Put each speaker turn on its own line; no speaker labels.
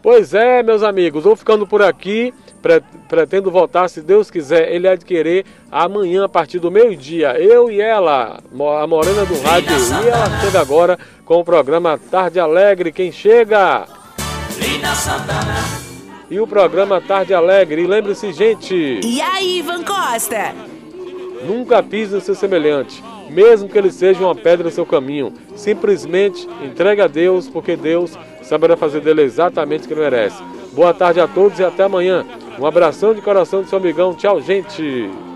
Pois é, meus amigos, vou ficando por aqui. Pretendo voltar, se Deus quiser, ele adquirir amanhã a partir do meio-dia. Eu e ela, a Morena do Rádio. E ela chega agora com o programa Tarde Alegre. Quem chega?
Lina Santana.
E o programa Tarde Alegre. E lembre-se, gente.
E aí, Ivan Costa?
Nunca pise no seu semelhante, mesmo que ele seja uma pedra no seu caminho. Simplesmente entregue a Deus, porque Deus saberá fazer dele exatamente o que ele merece. Boa tarde a todos e até amanhã. Um abração de coração do seu amigão. Tchau, gente.